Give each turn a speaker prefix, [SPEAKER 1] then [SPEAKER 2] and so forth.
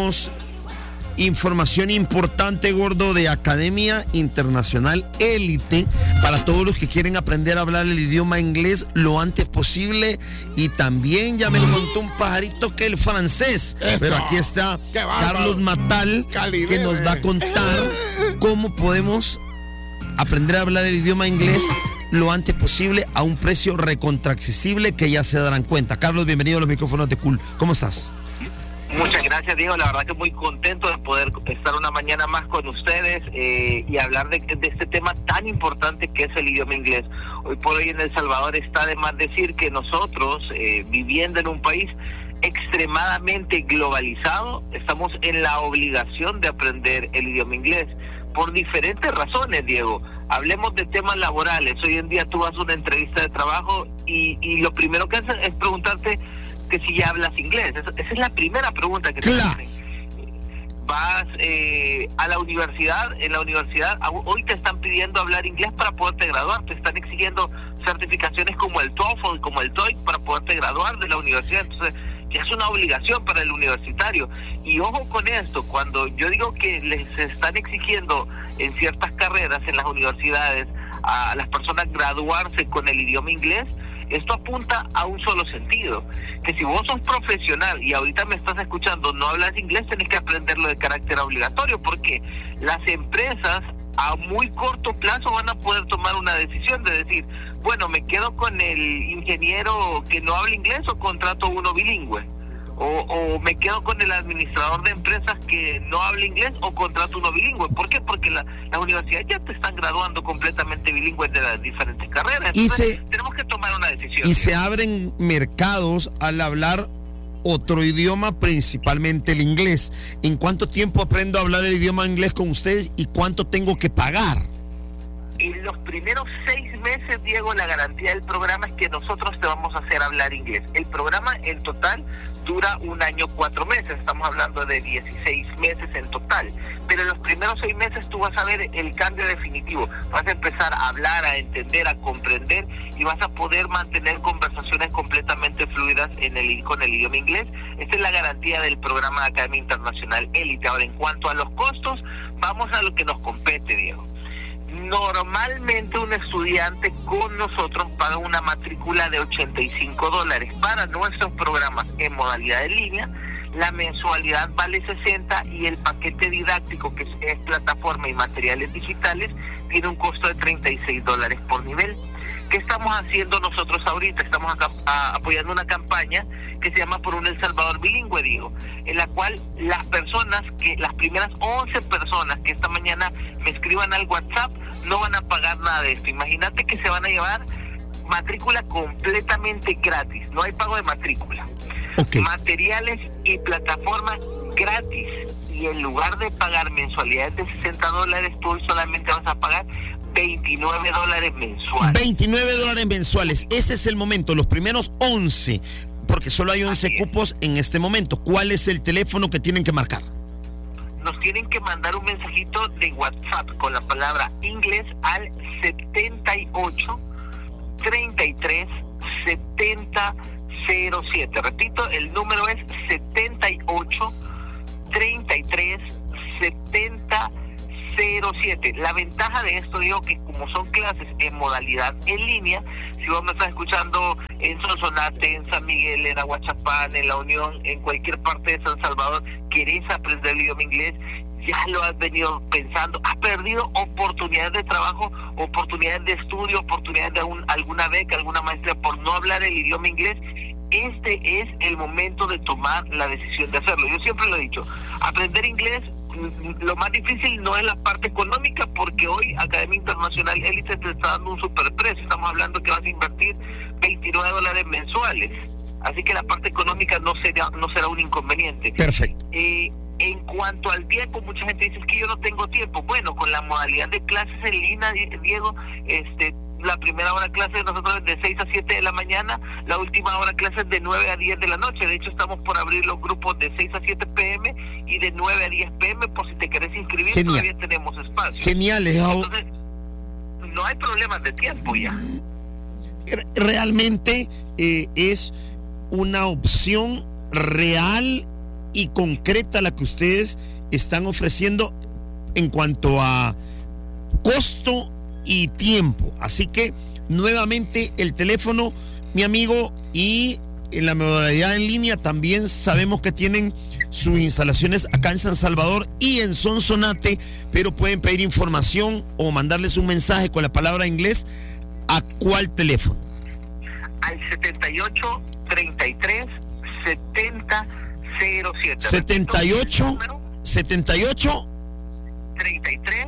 [SPEAKER 1] tenemos información importante, gordo, de Academia Internacional Élite para todos los que quieren aprender a hablar el idioma inglés lo antes posible. Y también ya me lo contó un pajarito que el francés.
[SPEAKER 2] Eso.
[SPEAKER 1] Pero aquí está Carlos Matal,
[SPEAKER 2] Calibre,
[SPEAKER 1] que nos va a contar cómo podemos aprender a hablar el idioma inglés lo antes posible a un precio recontraaccesible que ya se darán cuenta. Carlos, bienvenido a los micrófonos de Cool. ¿Cómo estás?
[SPEAKER 3] Muchas gracias, Diego. La verdad que muy contento de poder estar una mañana más con ustedes y hablar de este tema tan importante que es el idioma inglés. Hoy por hoy en El Salvador está de más decir que nosotros, viviendo en un país extremadamente globalizado, estamos en la obligación de aprender el idioma inglés por diferentes razones, Diego. Hablemos de temas laborales. Hoy en día tú vas a una entrevista de trabajo y lo primero que haces es preguntarte que si ya hablas inglés. Esa es la primera pregunta que te hacen. Vas a la universidad, en la universidad hoy te están pidiendo hablar inglés para poderte graduar, te están exigiendo certificaciones como el TOEFL, como el TOEIC para poderte graduar de la universidad. Entonces ya es una obligación para el universitario. Y ojo con esto, cuando yo digo que les están exigiendo en ciertas carreras en las universidades a las personas graduarse con el idioma inglés, esto apunta a un solo sentido, que si vos sos profesional y ahorita me estás escuchando, no hablas inglés, tenés que aprenderlo de carácter obligatorio, porque las empresas a muy corto plazo van a poder tomar una decisión de decir, bueno, me quedo con el ingeniero que no habla inglés o contrato uno bilingüe. O me quedo con el administrador de empresas que no habla inglés o contrato uno bilingüe. ¿Por qué? Porque las universidades ya te están graduando completamente bilingües de las diferentes carreras. Entonces, tenemos que tomar una decisión.
[SPEAKER 1] Y se abren mercados al hablar otro idioma, principalmente el inglés. ¿En cuánto tiempo aprendo a hablar el idioma inglés con ustedes y cuánto tengo que pagar?
[SPEAKER 3] En los primeros 6 meses, Diego, la garantía del programa es que nosotros te vamos a hacer hablar inglés. El programa en total dura 1 año 4 meses, estamos hablando de 16 meses en total, pero en los primeros 6 meses tú vas a ver el cambio definitivo, vas a empezar a hablar, a entender, a comprender y vas a poder mantener conversaciones completamente fluidas con el idioma inglés. Esta es la garantía del programa de Academia Internacional Élite. Ahora, en cuanto a los costos, vamos a lo que nos compete, Diego. Normalmente un estudiante con nosotros paga una matrícula de $85 para nuestros programas en modalidad de línea. La mensualidad vale 60 y el paquete didáctico, que es plataforma y materiales digitales, tiene un costo de $36 por nivel. ¿Qué estamos haciendo nosotros ahorita? Estamos apoyando una campaña que se llama Por un El Salvador Bilingüe, digo, en la cual las primeras 11 personas que esta mañana me escriban al WhatsApp no van a pagar nada de esto. Imagínate que se van a llevar matrícula completamente gratis, no hay pago de matrícula.
[SPEAKER 1] Okay.
[SPEAKER 3] Materiales y plataformas gratis, y en lugar de pagar mensualidades de $60, tú hoy solamente vas a pagar $29 mensuales.
[SPEAKER 1] $29 mensuales, ese es el momento, los primeros 11, porque solo hay 11 cupos en este momento. ¿Cuál es el teléfono que tienen que marcar?
[SPEAKER 3] Nos tienen que mandar un mensajito de WhatsApp con la palabra inglés al 78 33 70 07. Repito, el número es 78 33 70 07. La ventaja de esto, digo, que como son clases en modalidad en línea, si vos me estás escuchando en Sonsonate, en San Miguel, en Aguachapán, en La Unión, en cualquier parte de San Salvador, querés aprender el idioma inglés, ya lo has venido pensando, has perdido oportunidades de trabajo, oportunidades de estudio, oportunidades de alguna beca, alguna maestría por no hablar el idioma inglés. Este es el momento de tomar la decisión de hacerlo. Yo siempre lo he dicho, aprender inglés, lo más difícil no es la parte económica, porque hoy Academia Internacional Élite te está dando un superprecio. Estamos hablando que vas a invertir $29 mensuales, así que la parte económica no será un inconveniente.
[SPEAKER 1] Perfecto.
[SPEAKER 3] En cuanto al tiempo, mucha gente dice que yo no tengo tiempo. Bueno, con la modalidad de clases en línea, Diego, la primera hora clase de nosotros es de 6 a 7 de la mañana, la última hora clase es de 9 a 10 de la noche. De hecho, estamos por abrir los grupos de 6 a 7 p.m. y de 9 a 10 p.m. por si te querés inscribir. Genial. Todavía tenemos espacio.
[SPEAKER 1] Genial.
[SPEAKER 3] Entonces, no hay problemas de tiempo ya.
[SPEAKER 1] Realmente es una opción real y concreta la que ustedes están ofreciendo en cuanto a costo y tiempo. Así que nuevamente el teléfono, mi amigo, y en la modalidad en línea también sabemos que tienen sus instalaciones acá en San Salvador y en Sonsonate, pero pueden pedir información o mandarles un mensaje con la palabra inglés. ¿A cuál teléfono?
[SPEAKER 3] Al 78 33 70 07.
[SPEAKER 1] 78 33